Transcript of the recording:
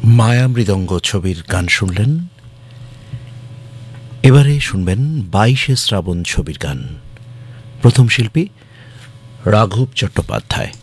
মায়া মৃদঙ্গ ছবির গান শুনলেন। এবারে শুনবেন 22শে শ্রাবণ ছবির গান। প্রথম শিল্পী রাঘব চট্টোপাধ্যায়।